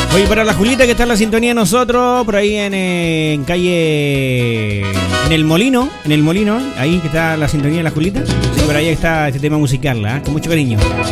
Oye, para la Julita que está en la sintonía de nosotros, por ahí en calle... En el Molino, ahí que está la sintonía de la Julita. Sí, por ahí está este tema musical, ¿eh? Con mucho cariño.